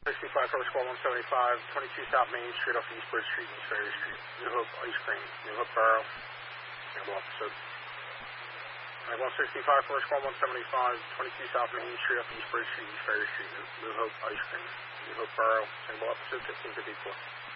65 Cover Squad 175, 22 South Main Street off East Bridge Street, East Ferry Street. New Hope Ice Cream, New Hope Borough, Campbell Opposite. 165 Cover Squad 175, 22 South Main Street off East Bridge Street, East Ferry Street. New Hope Ice Cream, New Hope Borough, Campbell Opposite, 1554.